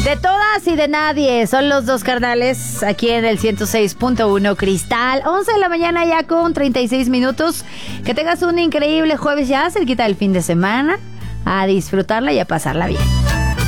De todas y de nadie, son los dos carnales aquí en el 106.1 Cristal. 11 de la mañana ya con 36 minutos. Que tengas un increíble jueves ya, cerquita del fin de semana. A disfrutarla y a pasarla bien.